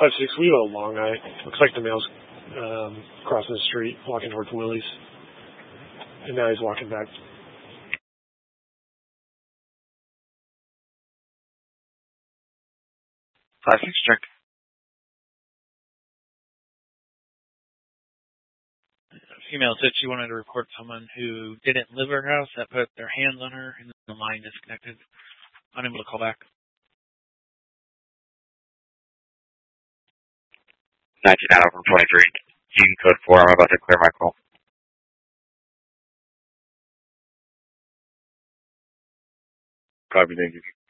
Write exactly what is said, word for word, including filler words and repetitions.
five six, we have a long eye. Looks like the male's um, crossing the street, walking towards Willie's. And now he's walking back. five six, check. Female said she wanted to report someone who didn't live at her house that put their hands on her and the line disconnected. Unable to call back. nineteen out from twenty-three. Gene code four. I'm about to clear my call. Copy, thank you.